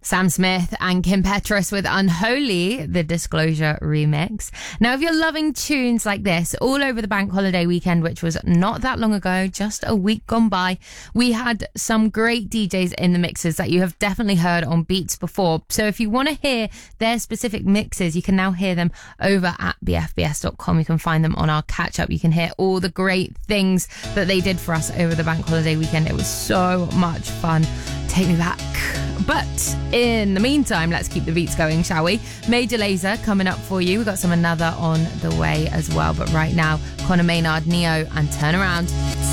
Sam Smith and Kim Petras with Unholy, the Disclosure remix. Now, if you're loving tunes like this, all over the bank holiday weekend, which was not that long ago, just a week gone by, we had some great DJs in the mixes that you have definitely heard on Beats before. So if you want to hear their specific mixes, you can now hear them over at bfbs.com. You can find them on our catch up. You can hear all the great things that they did for us over the bank holiday weekend. It was so much fun. Take me back. But in the meantime, let's keep the beats going, shall we? Major Lazer coming up for you. We've got some Another on the way as well. But right now, Conor Maynard, Neo, and Turn Around.